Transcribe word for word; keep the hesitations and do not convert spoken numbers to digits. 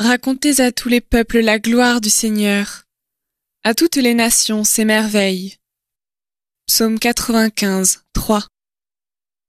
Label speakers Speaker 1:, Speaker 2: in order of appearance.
Speaker 1: Racontez à tous les peuples la gloire du Seigneur, à toutes les nations ses merveilles. Psaume quatre-vingt-quinze, trois.